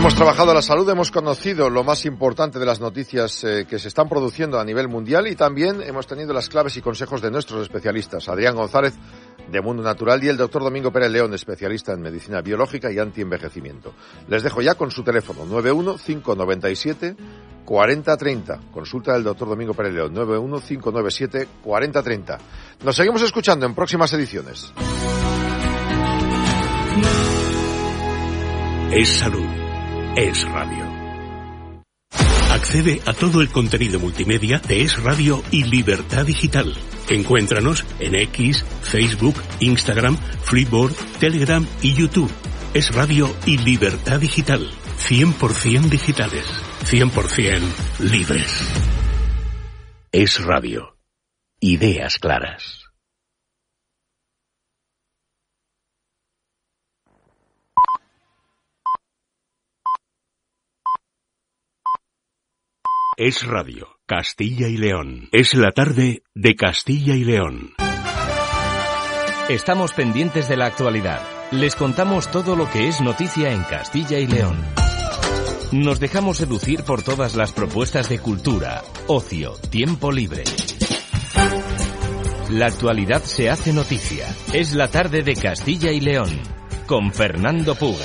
Hemos trabajado la salud, hemos conocido lo más importante de las noticias que se están produciendo a nivel mundial y también hemos tenido las claves y consejos de nuestros especialistas, Adrián González de Mundo Natural y el doctor Domingo Pérez León, especialista en medicina biológica y antienvejecimiento. Les dejo ya con su teléfono, 91-597-4030. Consulta del doctor Domingo Pérez León, 91-597-4030. Nos seguimos escuchando en próximas ediciones. Es salud. Es Radio. Accede a todo el contenido multimedia de Es Radio y Libertad Digital. Encuéntranos en X, Facebook, Instagram, Flipboard, Telegram y YouTube. Es Radio y Libertad Digital. 100% digitales. 100% libres. Es Radio. Ideas claras. Es Radio, Castilla y León. Es la tarde de Castilla y León. Estamos pendientes de la actualidad. Les contamos todo lo que es noticia en Castilla y León. Nos dejamos seducir por todas las propuestas de cultura, ocio, tiempo libre. La actualidad se hace noticia. Es la tarde de Castilla y León, con Fernando Puga.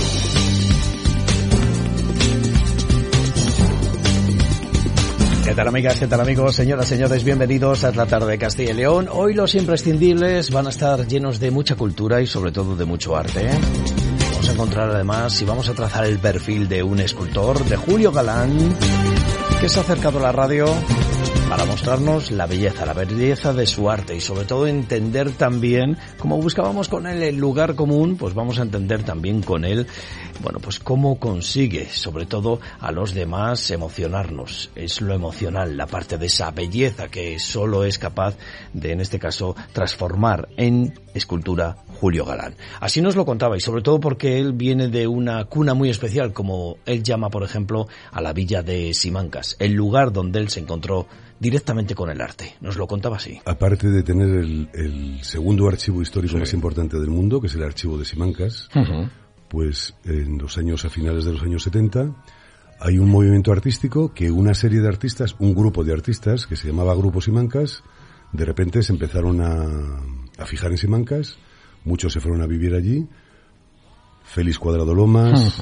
¿Qué tal, amigas? ¿Qué tal, amigos? Señoras, señores, bienvenidos a la tarde de Castilla y León. Hoy los imprescindibles van a estar llenos de mucha cultura y sobre todo de mucho arte. Vamos a encontrar además y vamos a trazar el perfil de un escultor, de Julio Galán, que se ha acercado a la radio para mostrarnos la belleza de su arte y sobre todo entender también, como buscábamos con él el lugar común, pues vamos a entender también con él, bueno, pues cómo consigue, sobre todo a los demás, emocionarnos. Es lo emocional, la parte de esa belleza que solo es capaz de, en este caso, transformar en escultura Julio Galán. Así nos lo contaba y sobre todo porque él viene de una cuna muy especial, como él llama, por ejemplo, a la villa de Simancas, el lugar donde él se encontró directamente con el arte. Nos lo contaba así. Aparte de tener el segundo archivo histórico más importante del mundo, que es el archivo de Simancas, pues en los años, a finales de los años 70, hay un movimiento artístico que una serie de artistas, un grupo de artistas que se llamaba Grupo Simancas, de repente se empezaron a fijar en Simancas, muchos se fueron a vivir allí, Félix Cuadrado Lomas,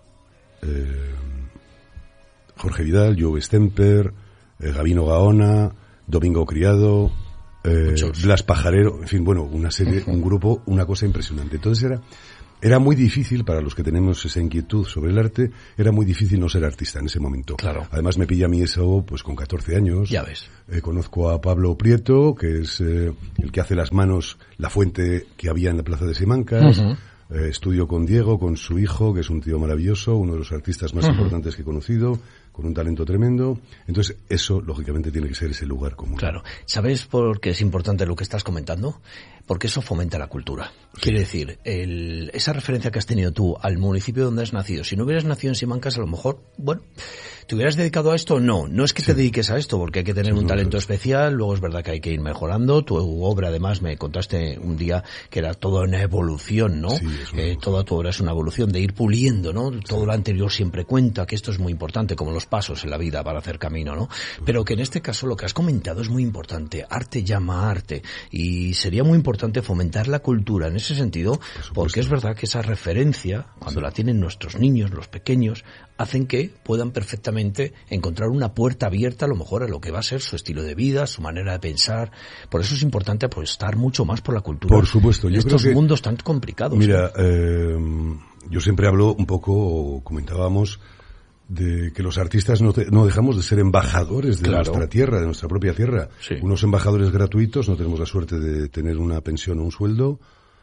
Jorge Vidal, Joe Stemper, Gabino Gaona, Domingo Criado, Blas Pajarero, en fin, bueno, una serie, un grupo, una cosa impresionante. Entonces era muy difícil, para los que tenemos esa inquietud sobre el arte, era muy difícil no ser artista en ese momento. Claro. Además me pilla a mí eso pues con 14 años. Ya ves. Conozco a Pablo Prieto, que es el que hace las manos, la fuente que había en la plaza de Simancas. Estudio con Diego, con su hijo, que es un tío maravilloso, uno de los artistas más importantes que he conocido, con un talento tremendo. Entonces, eso, lógicamente, tiene que ser ese lugar común. Claro. ¿Sabes por qué es importante lo que estás comentando? Porque eso fomenta la cultura. Sí. Quiere decir, esa referencia que has tenido tú al municipio donde has nacido, si no hubieras nacido en Simancas, a lo mejor, bueno, ¿te hubieras dedicado a esto? No es que te dediques a esto, porque hay que tener un talento especial, luego es verdad que hay que ir mejorando. Tu obra, además, me contaste un día que era toda una evolución, ¿no? Sí, toda tu obra es una evolución de ir puliendo, ¿no? Todo lo anterior siempre cuenta, que esto es muy importante, como los pasos en la vida para hacer camino, ¿no? Pero que en este caso lo que has comentado es muy importante. Arte llama a arte, y sería muy importante fomentar la cultura en ese sentido, porque es verdad que esa referencia, cuando la tienen nuestros niños, los pequeños, hacen que puedan perfectamente encontrar una puerta abierta a lo mejor a lo que va a ser su estilo de vida, su manera de pensar. Por eso es importante apostar mucho más por la cultura. Por supuesto. En estos mundos tan complicados. Mira, yo siempre hablo un poco, comentábamos, de que los artistas no dejamos de ser embajadores de nuestra tierra, de nuestra propia tierra. Sí. Unos embajadores gratuitos, no tenemos la suerte de tener una pensión o un sueldo.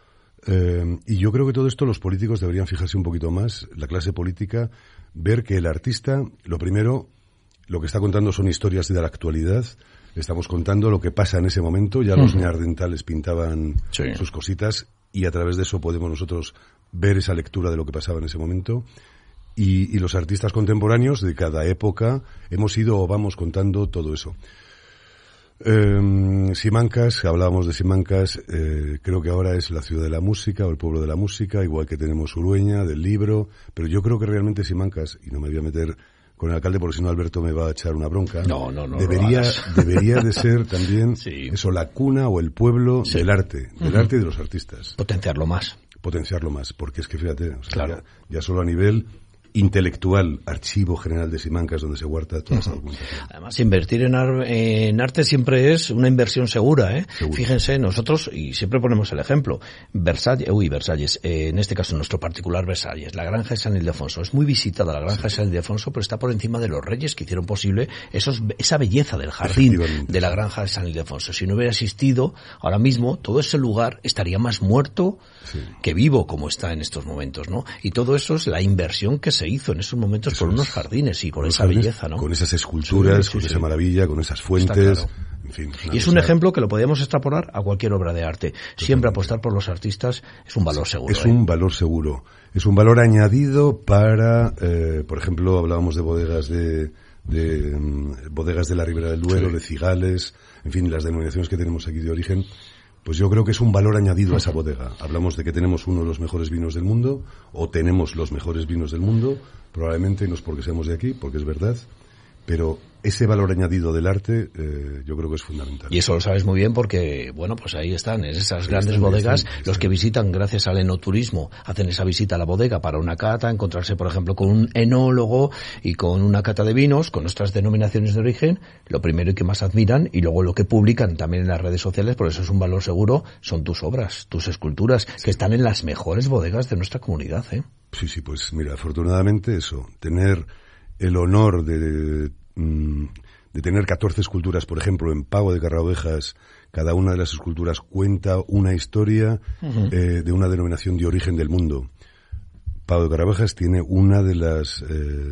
Y yo creo que todo esto los políticos deberían fijarse un poquito más, la clase política, ver que el artista, lo primero, lo que está contando son historias de la actualidad. Estamos contando lo que pasa en ese momento. Ya los neandertales pintaban sus cositas y a través de eso podemos nosotros ver esa lectura de lo que pasaba en ese momento. Y los artistas contemporáneos de cada época hemos ido o vamos contando todo eso. Simancas, hablábamos de Simancas, creo que ahora es la ciudad de la música o el pueblo de la música, igual que tenemos Urueña, del libro, pero yo creo que realmente Simancas, y no me voy a meter con el alcalde porque si no Alberto me va a echar una bronca, no debería de ser también sí. Eso, la cuna o el pueblo sí. del arte y de los artistas. Potenciarlo más, porque es que fíjate, o sea, claro. ya solo a nivel intelectual, Archivo General de Simancas, donde se guarda toda esa documentación. Además, invertir en arte siempre es una inversión segura, ¿eh? Seguro. Fíjense, nosotros, y siempre ponemos el ejemplo, Versalles, en este caso nuestro particular Versalles, la granja de San Ildefonso, es muy visitada la granja de San Ildefonso, pero está por encima de los reyes que hicieron posible esa belleza del jardín de la granja de San Ildefonso. Si no hubiera existido, ahora mismo, todo ese lugar estaría más muerto que vivo, como está en estos momentos, ¿no? Y todo eso es la inversión que se hizo en esos momentos por unos jardines y por esa belleza, ¿no? Con esas esculturas, con esa maravilla, con esas fuentes, claro. En fin. Y es un ejemplo que lo podríamos extrapolar a cualquier obra de arte. Siempre apostar por los artistas es un valor seguro. Es un valor seguro. Es un valor añadido para, por ejemplo, hablábamos de bodegas bodegas de la Ribera del Duero, de Cigales, en fin, las denominaciones que tenemos aquí de origen. Pues yo creo que es un valor añadido a esa bodega. Hablamos de que tenemos uno de los mejores vinos del mundo, o tenemos los mejores vinos del mundo, probablemente no es porque seamos de aquí, porque es verdad, pero ese valor añadido del arte yo creo que es fundamental. Y eso lo sabes muy bien porque, bueno, pues ahí están, en esas grandes bodegas, los que visitan gracias al enoturismo, hacen esa visita a la bodega para una cata, encontrarse, por ejemplo, con un enólogo y con una cata de vinos, con nuestras denominaciones de origen, lo primero y que más admiran, y luego lo que publican también en las redes sociales, por eso es un valor seguro, son tus obras, tus esculturas, que están en las mejores bodegas de nuestra comunidad, ¿eh? Sí, pues mira, afortunadamente eso, tener el honor de tener 14 esculturas, por ejemplo, en Pago de Carraovejas, cada una de las esculturas cuenta una historia de una denominación de origen del mundo. Pago de Carraovejas tiene una de las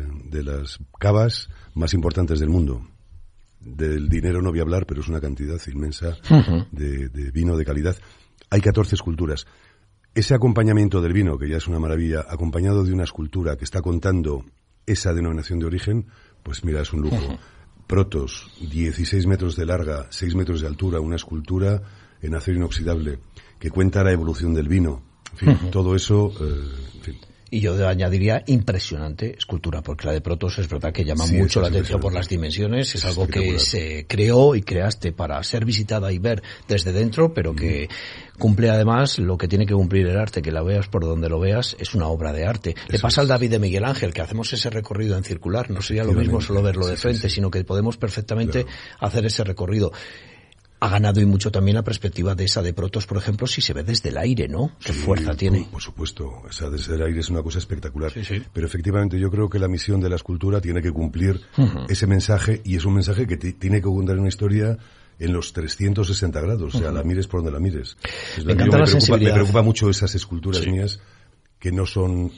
cavas más importantes del mundo. Del dinero no voy a hablar, pero es una cantidad inmensa de vino de calidad. Hay 14 esculturas. Ese acompañamiento del vino, que ya es una maravilla, acompañado de una escultura que está contando esa denominación de origen, pues mira, es un lujo. Protos, 16 metros de larga, 6 metros de altura, una escultura en acero inoxidable que cuenta la evolución del vino. En fin, todo eso, en fin. Y yo añadiría impresionante escultura, porque la de Protos es verdad que llama mucho la atención por las dimensiones, es algo que se creó y creaste para ser visitada y ver desde dentro, pero que cumple además lo que tiene que cumplir el arte, que la veas por donde lo veas, es una obra de arte. Le pasa al David de Miguel Ángel, que hacemos ese recorrido en circular, no sería lo mismo solo verlo de frente, sino que podemos perfectamente hacer ese recorrido. Ha ganado y mucho también la perspectiva de esa de Protos, por ejemplo, si se ve desde el aire, ¿no? ¿Qué fuerza tiene? Por supuesto, esa desde el aire es una cosa espectacular. Pero efectivamente yo creo que la misión de la escultura tiene que cumplir ese mensaje, y es un mensaje que tiene que contar una historia en los 360 grados, o sea, la mires por donde la mires. Me encanta la sensibilidad. Me preocupa mucho esas esculturas mías que no son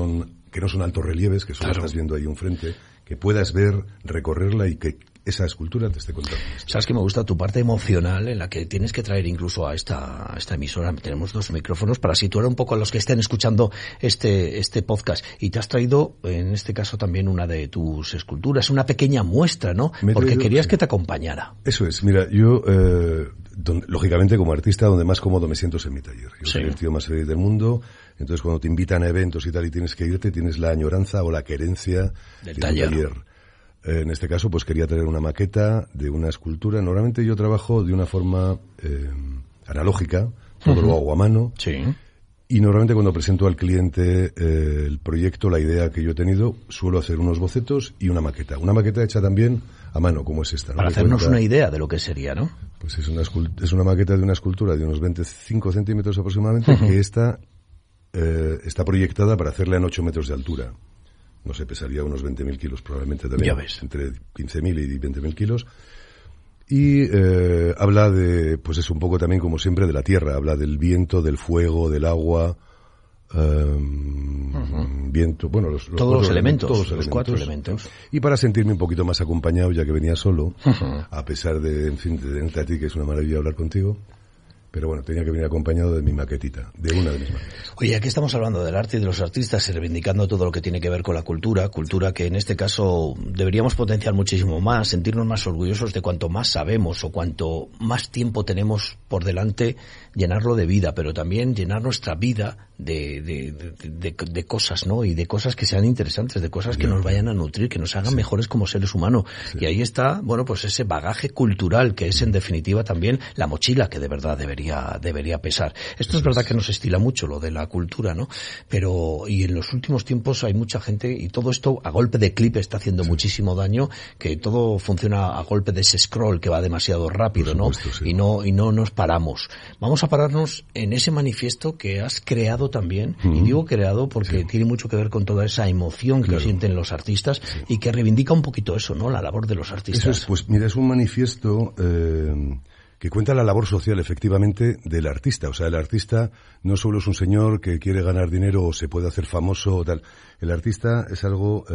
altos relieves, que solo estás viendo ahí enfrente, que puedas ver, recorrerla y que esa escultura te esté contando. Sabes que me gusta tu parte emocional, en la que tienes que traer incluso a esta emisora. Tenemos 2 micrófonos para situar un poco a los que estén escuchando este podcast. Y te has traído, en este caso, también una de tus esculturas, una pequeña muestra, ¿no? Porque querías que te acompañara. Eso es. Mira, yo, lógicamente, como artista, donde más cómodo me siento es en mi taller. Yo soy el tío más feliz del mundo. Entonces, cuando te invitan a eventos y tal y tienes que irte, tienes la añoranza o la querencia del taller. En este caso, pues quería traer una maqueta de una escultura. Normalmente yo trabajo de una forma analógica, todo lo hago a mano. Y normalmente cuando presento al cliente el proyecto, la idea que yo he tenido, suelo hacer unos bocetos y una maqueta. Una maqueta hecha también a mano, como es esta, ¿no? Para hacernos una idea de lo que sería, ¿no? Pues es una maqueta de una escultura de unos 25 centímetros aproximadamente, que está proyectada para hacerla en 8 metros de altura. No sé, pesaría unos 20.000 kilos probablemente también. Ya ves. Entre 15.000 y 20.000 kilos. Y habla de, pues es un poco también, como siempre, de la tierra. Habla del viento, del fuego, del agua, viento, bueno, los 4 elementos. Y para sentirme un poquito más acompañado, ya que venía solo, a pesar de, en fin, de tenerte a ti, que es una maravilla hablar contigo, Pero bueno, tenía que venir acompañado de mi maquetita, de una de mis maquetas. Oye, aquí estamos hablando del arte y de los artistas y reivindicando todo lo que tiene que ver con la cultura que en este caso deberíamos potenciar muchísimo más, sentirnos más orgullosos de cuanto más sabemos o cuanto más tiempo tenemos por delante, llenarlo de vida, pero también llenar nuestra vida de cosas, ¿no? Y de cosas que sean interesantes, de cosas que nos vayan a nutrir, que nos hagan mejores como seres humanos. Sí. Y ahí está, bueno, pues ese bagaje cultural que es en definitiva también la mochila que de verdad debería pesar. Esto es verdad que nos estila mucho lo de la cultura, ¿no? Pero, y en los últimos tiempos hay mucha gente, y todo esto a golpe de clip está haciendo muchísimo daño, que todo funciona a golpe de ese scroll que va demasiado rápido, supuesto, ¿no? Sí. Y no nos paramos. Vamos a pararnos en ese manifiesto que has creado también, y digo creado porque tiene mucho que ver con toda esa emoción que sienten los artistas y que reivindica un poquito eso, ¿no? La labor de los artistas. Eso es, pues mira, es un manifiesto que cuenta la labor social, efectivamente, del artista. O sea, el artista no solo es un señor que quiere ganar dinero o se puede hacer famoso o tal. El artista es algo,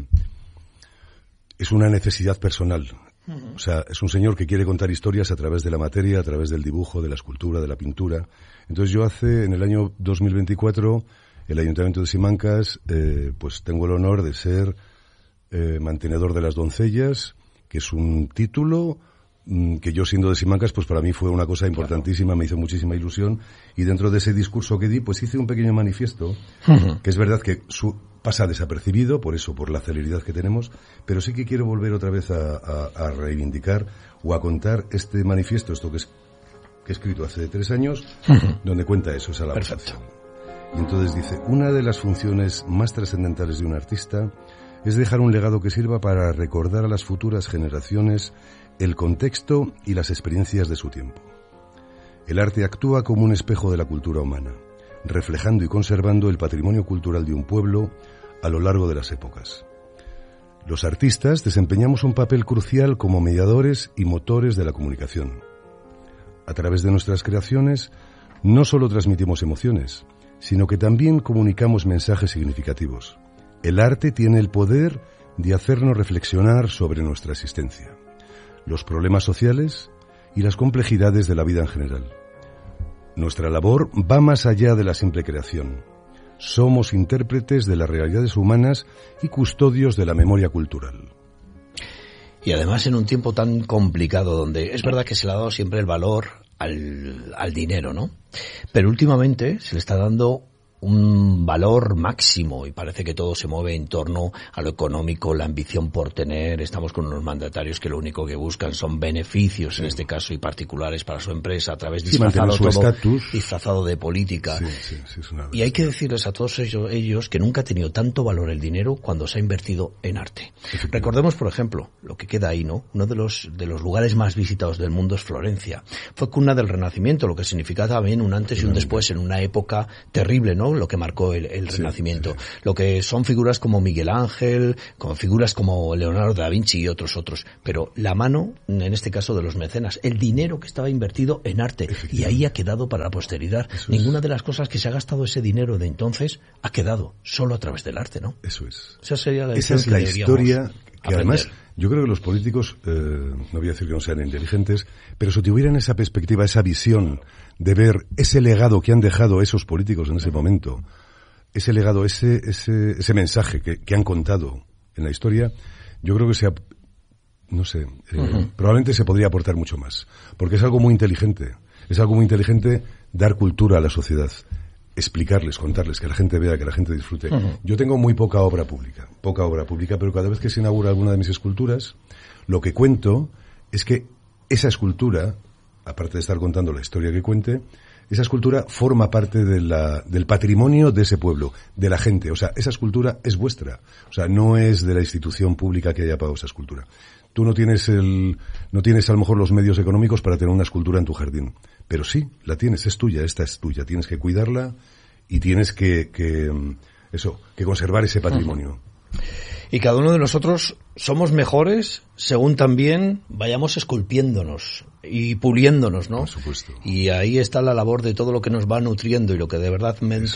es una necesidad personal. O sea, es un señor que quiere contar historias a través de la materia, a través del dibujo, de la escultura, de la pintura. Entonces yo en el año 2024, el Ayuntamiento de Simancas, pues tengo el honor de ser mantenedor de las doncellas, que es un título que yo siendo de Simancas, pues para mí fue una cosa importantísima, me hizo muchísima ilusión, y dentro de ese discurso que di, pues hice un pequeño manifiesto, que es verdad que pasa desapercibido, por la celeridad que tenemos, pero sí que quiero volver otra vez a reivindicar o a contar este manifiesto, esto que he escrito hace 3 años, donde cuenta eso, esa labor social. Y entonces dice, una de las funciones más trascendentales de un artista es dejar un legado que sirva para recordar a las futuras generaciones el contexto y las experiencias de su tiempo. El arte actúa como un espejo de la cultura humana, reflejando y conservando el patrimonio cultural de un pueblo a lo largo de las épocas. Los artistas desempeñamos un papel crucial como mediadores y motores de la comunicación. A través de nuestras creaciones, no solo transmitimos emociones, sino que también comunicamos mensajes significativos. El arte tiene el poder de hacernos reflexionar sobre nuestra existencia, los problemas sociales y las complejidades de la vida en general. Nuestra labor va más allá de la simple creación. Somos intérpretes de las realidades humanas y custodios de la memoria cultural. Y además en un tiempo tan complicado donde es verdad que se le ha dado siempre el valor al dinero, ¿no? Pero últimamente se le está dando un valor máximo y parece que todo se mueve en torno a lo económico, la ambición por tener. Estamos con unos mandatarios que lo único que buscan son beneficios, en este caso, y particulares para su empresa, a través disfrazado disfrazado de política. Y hay que decirles a todos ellos que nunca ha tenido tanto valor el dinero cuando se ha invertido en arte. Recordemos, por ejemplo, lo que queda ahí, ¿no? Uno de los lugares más visitados del mundo es Florencia. Fue cuna del Renacimiento, lo que significa también un antes y un después en una época terrible, ¿no? Lo que marcó el Renacimiento. Lo que son figuras como Miguel Ángel, con figuras como Leonardo da Vinci y otros. Pero la mano, en este caso de los mecenas, el dinero que estaba invertido en arte, y ahí ha quedado para la posteridad. Ninguna de las cosas que se ha gastado ese dinero de entonces ha quedado solo a través del arte, ¿no? Eso es. Esa sería la Esa es la historia que además yo creo que los políticos, no voy a decir que no sean inteligentes, pero si tuvieran esa perspectiva, esa visión de ver ese legado que han dejado esos políticos en ese momento, ese legado, ese mensaje que han contado en la historia, yo creo que probablemente se podría aportar mucho más, porque es algo muy inteligente dar cultura a la sociedad, explicarles, contarles, que la gente vea, que la gente disfrute. Yo tengo muy poca obra pública, pero cada vez que se inaugura alguna de mis esculturas, lo que cuento es que esa escultura, aparte de estar contando la historia que cuente, esa escultura forma parte del patrimonio de ese pueblo, de la gente. O sea, esa escultura es vuestra. O sea, no es de la institución pública que haya pagado esa escultura. Tú no tienes a lo mejor los medios económicos para tener una escultura en tu jardín. Pero sí, la tienes, es tuya, esta es tuya. Tienes que cuidarla y tienes que conservar ese patrimonio. Y cada uno de nosotros somos mejores según también vayamos esculpiéndonos y puliéndonos, ¿no? Por supuesto. Y ahí está la labor de todo lo que nos va nutriendo y lo que de verdad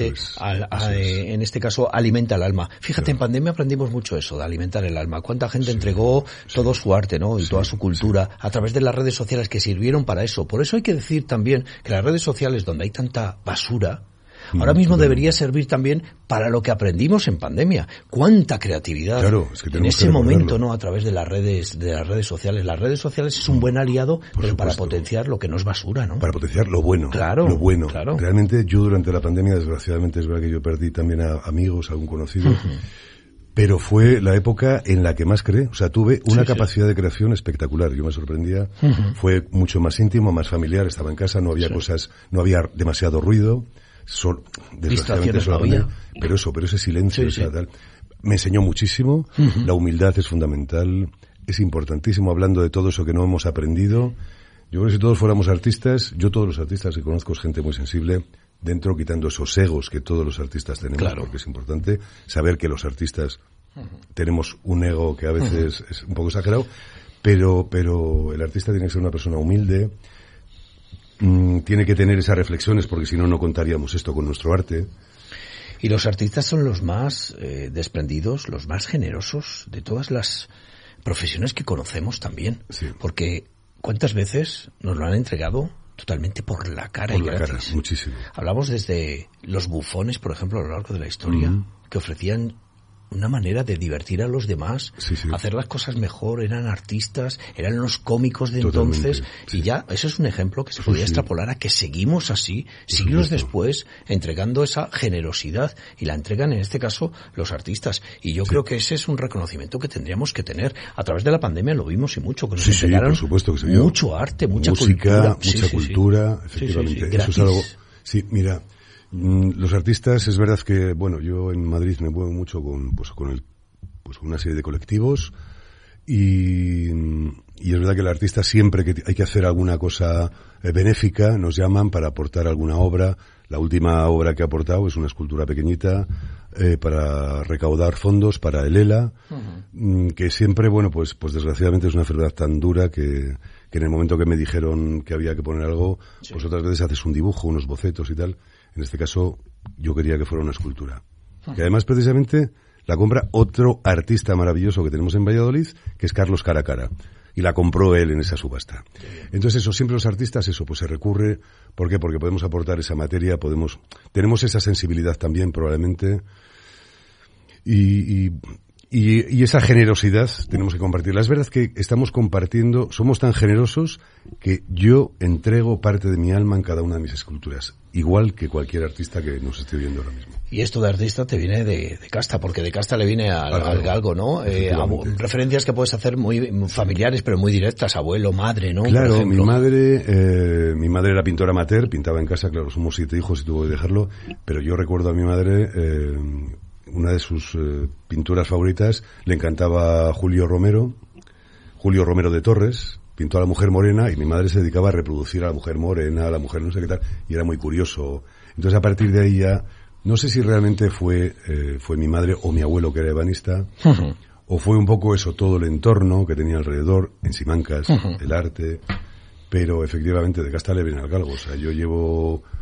en este caso alimenta el alma. Fíjate, en pandemia aprendimos mucho eso, de alimentar el alma. Cuánta gente entregó todo su arte, ¿no? Y toda su cultura a través de las redes sociales que sirvieron para eso. Por eso hay que decir también que las redes sociales, donde hay tanta basura, ahora mismo debería servir también para lo que aprendimos en pandemia. Cuánta creatividad. Claro, es que en ese momento, ¿no? A través de las redes sociales. Las redes sociales es un buen aliado, pero para potenciar lo que no es basura, ¿no? Para potenciar lo bueno. Claro. Lo bueno. Claro. Realmente yo durante la pandemia, desgraciadamente, es verdad que yo perdí también a amigos, a algún conocido. Pero fue la época en la que más creé. O sea, tuve una capacidad de creación espectacular. Yo me sorprendía. Fue mucho más íntimo, más familiar. Estaba en casa, no había cosas, no había demasiado ruido. Desgraciadamente solamente, pero ese silencio, tal, me enseñó muchísimo. La humildad es fundamental, es importantísimo, hablando de todo eso que no hemos aprendido. Yo creo que si todos fuéramos artistas, yo todos los artistas que conozco es gente muy sensible, dentro quitando esos egos que todos los artistas tenemos, porque es importante saber que los artistas tenemos un ego que a veces es un poco exagerado, pero el artista tiene que ser una persona humilde. Tiene que tener esas reflexiones, porque si no, no contaríamos esto con nuestro arte. Y los artistas son los más desprendidos, los más generosos de todas las profesiones que conocemos también. Sí. Porque ¿cuántas veces nos lo han entregado totalmente por la cara? Por la cara, muchísimo. Hablamos desde los bufones, por ejemplo, a lo largo de la historia, que ofrecían una manera de divertir a los demás, hacer las cosas mejor, eran artistas, eran los cómicos de entonces, y ya, eso es un ejemplo que se podría extrapolar a que seguimos así, siglos después, entregando esa generosidad, y la entregan en este caso los artistas, y yo creo que ese es un reconocimiento que tendríamos que tener. A través de la pandemia lo vimos y mucho, que nos entregaron por supuesto que se vio. Mucho arte, mucha música, cultura. Mucha cultura, efectivamente. Eso es algo. Sí, mira, los artistas, es verdad que, bueno, yo en Madrid me muevo mucho con una serie de colectivos y es verdad que el artista siempre que hay que hacer alguna cosa benéfica nos llaman para aportar alguna obra. La última obra que he aportado es una escultura pequeñita para recaudar fondos para el ELA, que siempre, bueno, pues desgraciadamente es una enfermedad tan dura que en el momento que me dijeron que había que poner algo, pues otras veces haces un dibujo, unos bocetos y tal. En este caso, yo quería que fuera una escultura. Que además, precisamente, la compra otro artista maravilloso que tenemos en Valladolid, que es Carlos Caracara. Y la compró él en esa subasta. Entonces, eso, siempre los artistas, pues se recurre. ¿Por qué? Porque podemos aportar esa materia, tenemos esa sensibilidad también, probablemente. Y esa generosidad tenemos que compartirla. Es verdad que estamos compartiendo, somos tan generosos que yo entrego parte de mi alma en cada una de mis esculturas, igual que cualquier artista que nos esté viendo ahora mismo. Y esto de artista te viene de casta, porque de casta le viene al galgo, ¿no? Referencias que puedes hacer muy familiares, pero muy directas, abuelo, madre, ¿no? Claro, mi madre era pintora amateur, pintaba en casa, claro, somos 7 hijos y tuvo que dejarlo, pero yo recuerdo a mi madre, una de sus pinturas favoritas, le encantaba Julio Romero de Torres, pintó a la mujer morena y mi madre se dedicaba a reproducir a la mujer morena, a la mujer no sé qué tal, y era muy curioso. Entonces a partir de ahí ya, no sé si realmente fue mi madre o mi abuelo que era ebanista, o fue un poco eso, todo el entorno que tenía alrededor, en Simancas, el arte, pero efectivamente de casta le viene al galgo. O sea, yo llevo